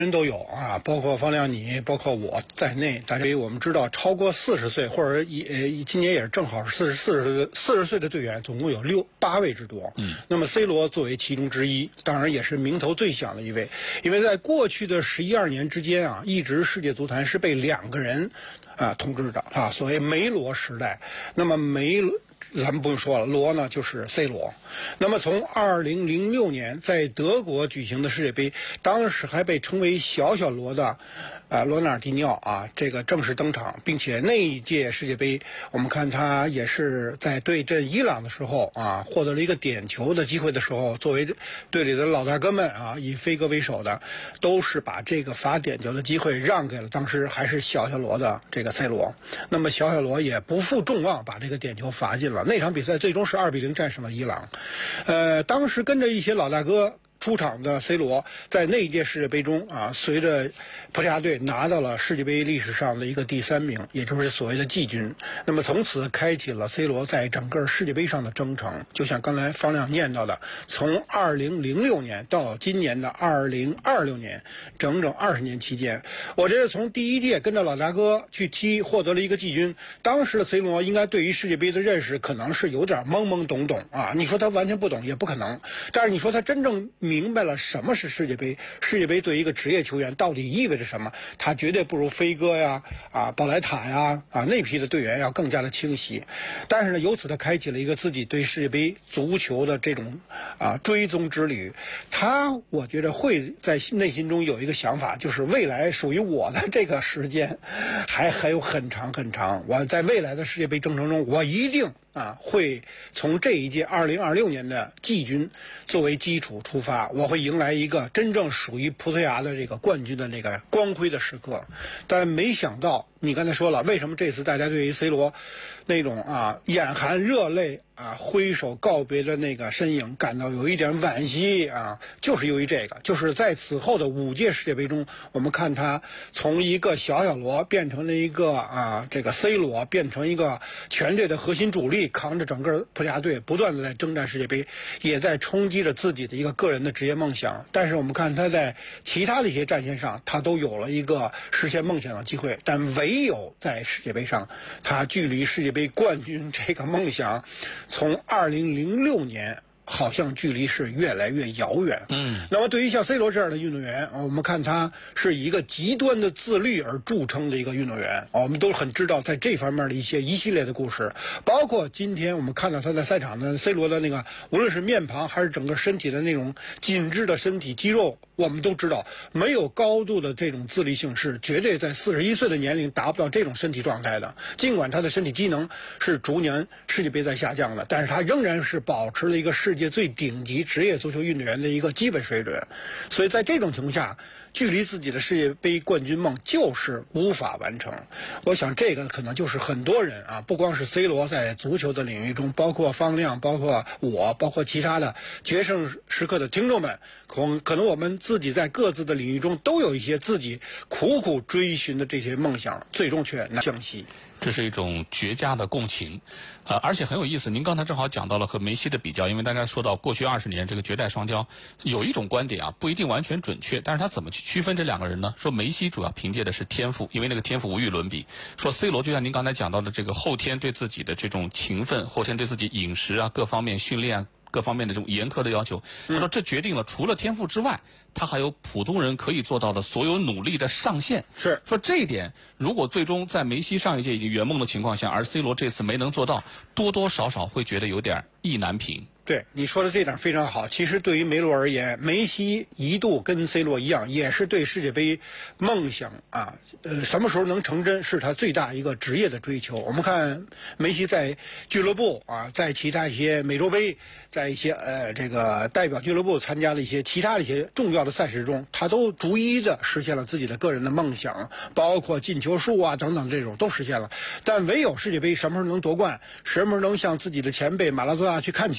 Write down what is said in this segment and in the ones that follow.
人都有啊，包括方亮你，包括我在内，大家我们知道，超过40岁或者今年也是正好是40岁的队员，总共有8位之多。那么 C 罗作为其中之一，当然也是名头最响的一位，因为在过去的11、12年之间啊，一直世界足坛是被2个人统治的啊，所谓梅罗时代。那么咱们不用说了，罗呢就是 C 罗。那么从2006年在德国举行的世界杯，当时还被称为小罗的罗纳尔迪尼奥啊，这个正式登场，并且那一届世界杯，我们看他也是在对阵伊朗的时候啊，获得了一个点球的机会的时候，作为队里的老大哥们啊，以飞哥为首的，都是把这个罚点球的机会让给了当时还是小罗的这个 C 罗。那么小罗也不负众望，把这个点球罚进了。那场比赛最终是2-0战胜了伊朗。当时跟着一些老大哥出场的 C 罗，在那一届世界杯中啊，随着葡萄牙队拿到了世界杯历史上的一个第3名，也就是所谓的季军。那么从此开启了 C 罗在整个世界杯上的征程。就像刚才方亮念到的，从2006年到今年的2026年，整整20年期间，我觉得从第一届跟着老大哥去踢，获得了一个季军。当时的 C 罗应该对于世界杯的认识可能是有点懵懵懂懂啊，你说他完全不懂也不可能，但是你说他真正明白了什么是世界杯，世界杯对一个职业球员到底意味着什么，他绝对不如飞哥呀、宝莱塔呀、那批的队员要更加的清晰。但是呢，由此他开启了一个自己对世界杯足球的这种追踪之旅。我觉得会在内心中有一个想法，就是未来属于我的这个时间还有很长很长。我在未来的世界杯征程中，我一定会从这一届2026年的季军作为基础出发，我会迎来一个真正属于葡萄牙的这个冠军的那个光辉的时刻。但没想到你刚才说了，为什么这次大家对于 C 罗那种眼含热泪挥手告别的那个身影感到有一点惋惜就是由于这个，就是在此后的5届世界杯中，我们看他从一个小罗变成了一个这个 C 罗，变成一个全队的核心主力，扛着整个葡萄牙队不断的在征战世界杯，也在冲击着自己的一个个人的职业梦想。但是我们看他在其他的一些战线上，他都有了一个实现梦想的机会，但唯有在世界杯上，他距离世界杯冠军这个梦想从2006年好像距离是越来越遥远。那么对于像 C 罗这样的运动员，我们看他是以一个极端的自律而著称的一个运动员。我们都很知道在这方面的一系列的故事，包括今天我们看到他在赛场的 C 罗的那个，无论是面庞还是整个身体的那种紧致的身体肌肉，我们都知道没有高度的这种自律性是绝对在41岁的年龄达不到这种身体状态的。尽管他的身体机能是逐年世界杯在下降的，但是他仍然是保持了一个世界最顶级职业足球运动员的一个基本水准。所以在这种情况下，距离自己的世界杯冠军梦就是无法完成。我想这个可能就是很多人不光是 C 罗在足球的领域中，包括方亮，包括我，包括其他的决胜时刻的听众们，可能我们自己在各自的领域中都有一些自己苦苦追寻的这些梦想，最终却难相惜。 这是一种绝佳的共情，而且很有意思。您刚才正好讲到了和梅西的比较，因为大家说到过去20年这个绝代双骄，有一种观点不一定完全准确，但是他怎么去区分这2个人呢？说梅西主要凭借的是天赋，因为那个天赋无与伦比。说 C 罗就像您刚才讲到的这个后天对自己的这种勤奋，后天对自己饮食各方面训练各方面的这种严苛的要求，他说这决定了除了天赋之外，他还有普通人可以做到的所有努力的上限。 是说这一点，如果最终在梅西上一届已经圆梦的情况下，而 C 罗这次没能做到，多多少少会觉得有点意难平。 对你说的这点非常好。其实对于梅罗而言，梅西一度跟 C 罗一样，也是对世界杯梦想什么时候能成真是他最大一个职业的追求。我们看梅西在俱乐部在其他一些美洲杯，在一些这个代表俱乐部参加了一些其他的一些重要的赛事中，他都逐一的实现了自己的个人的梦想，包括进球数等等这种都实现了。但唯有世界杯什么时候能夺冠，什么时候能向自己的前辈马拉多纳去看齐等等，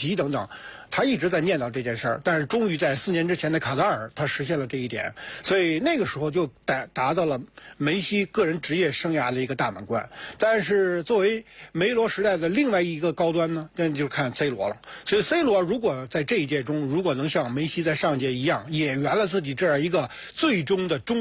上，他一直在念叨这件事儿，但是终于在4年之前的卡塔尔，他实现了这一点，所以那个时候就达到了梅西个人职业生涯的一个大满贯。但是作为梅罗时代的另外一个高端呢，那就看 C 罗了。所以 C 罗如果在这一届中，如果能像梅西在上一届一样，也圆了自己这样一个最终的